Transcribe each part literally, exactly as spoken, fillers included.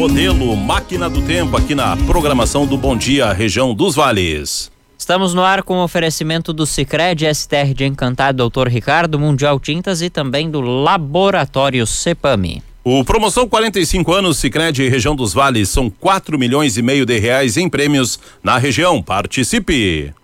modelo Máquina do Tempo aqui na programação do Bom Dia Região dos Vales. Estamos no ar com o oferecimento do Sicredi, S T R de Encantado, doutor Ricardo, Mundial Tintas e também do Laboratório Cepame. O Promoção quarenta e cinco anos Sicredi Região dos Vales, são quatro milhões e meio de reais em prêmios na região. Participe!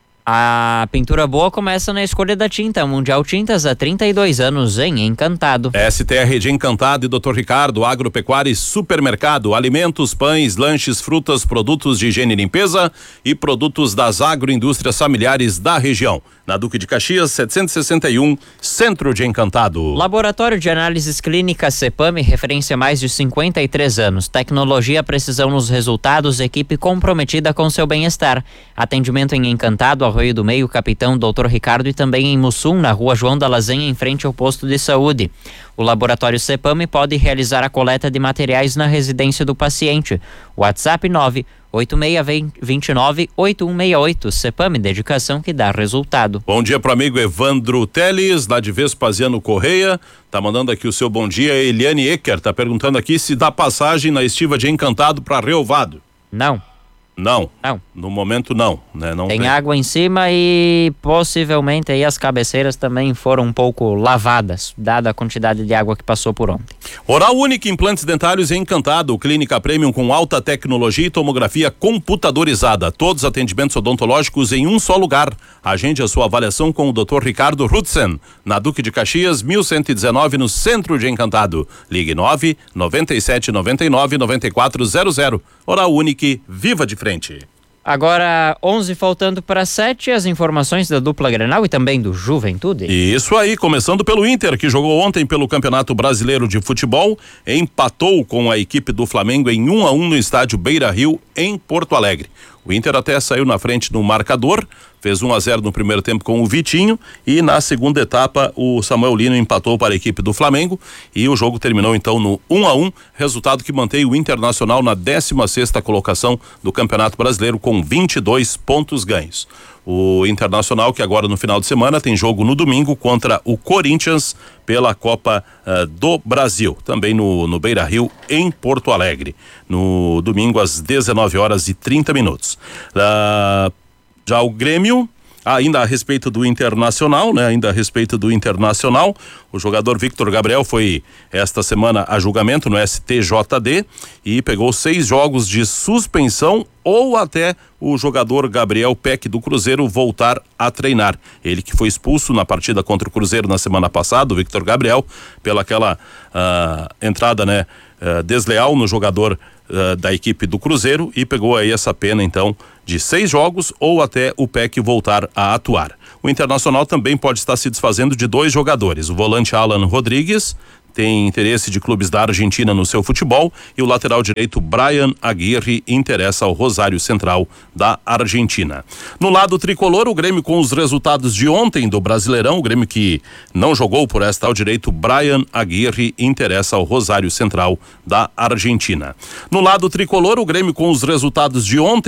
A pintura boa começa na escolha da tinta. Mundial Tintas há trinta e dois anos em Encantado. S T R de Encantado e doutor Ricardo, Agropecuária e Supermercado, alimentos, pães, lanches, frutas, produtos de higiene e limpeza e produtos das agroindústrias familiares da região. Na Duque de Caxias, setecentos e sessenta e um, Centro de Encantado. Laboratório de Análises Clínicas Cepame, referência há mais de cinquenta e três anos. Tecnologia, precisão nos resultados, equipe comprometida com seu bem-estar. Atendimento em Encantado, Arroio do Meio, Capitão doutor Ricardo e também em Mussum, na Rua João da Lazenha, em frente ao posto de saúde. O Laboratório Cepame pode realizar a coleta de materiais na residência do paciente. WhatsApp nove oito seis dois nove oito um seis oito. Cepame, dedicação que dá resultado. Bom dia pro amigo Evandro Teles, lá de Vespasiano Correia. Tá mandando aqui o seu bom dia. Eliane Ecker tá perguntando aqui se dá passagem na estiva de Encantado para Reovado. Não. Não. Não. No momento não, né? Não tem, tem água em cima e possivelmente aí as cabeceiras também foram um pouco lavadas, dada a quantidade de água que passou por ontem. Oral Único, implantes dentários em Encantado, clínica premium com alta tecnologia e tomografia computadorizada. Todos os atendimentos odontológicos em um só lugar. Agende a sua avaliação com o doutor Ricardo Rutzen, na Duque de Caxias, mil cento e dezenove, no centro de Encantado. Ligue nove nove sete nove nove nove quatro zero zero. Oral Único, viva de frente. Agora, onze faltando para sete, as informações da dupla Grenal e também do Juventude. Isso aí, começando pelo Inter, que jogou ontem pelo Campeonato Brasileiro de Futebol, empatou com a equipe do Flamengo em um a um no estádio Beira-Rio, em Porto Alegre. O Inter até saiu na frente no marcador, fez um a zero no primeiro tempo com o Vitinho e na segunda etapa o Samuel Lino empatou para a equipe do Flamengo e o jogo terminou então no um a um, resultado que mantém o Internacional na décima sexta colocação do Campeonato Brasileiro com vinte e dois pontos ganhos. O Internacional, que agora no final de semana tem jogo no domingo contra o Corinthians pela Copa uh, do Brasil, também no, no Beira-Rio, em Porto Alegre, no domingo às dezenove horas e trinta minutos. Uh, já o Grêmio, ainda a respeito do Internacional, né? Ainda a respeito do Internacional, o jogador Victor Gabriel foi esta semana a julgamento no S T J D e pegou seis jogos de suspensão ou até o jogador Gabriel Peck do Cruzeiro voltar a treinar. Ele que foi expulso na partida contra o Cruzeiro na semana passada, o Victor Gabriel, pela aquela uh, entrada, né, uh, desleal no jogador uh, da equipe do Cruzeiro e pegou aí essa pena então de seis jogos ou até o Peck voltar a atuar. O Internacional também pode estar se desfazendo de dois jogadores, o volante Alan Rodrigues, tem interesse de clubes da Argentina no seu futebol, e o lateral direito Brian Aguirre interessa ao Rosário Central da Argentina. No lado tricolor, o Grêmio com os resultados de ontem do Brasileirão, o Grêmio que não jogou por esta ao direito, Brian Aguirre interessa ao Rosário Central da Argentina. No lado tricolor, o Grêmio com os resultados de ontem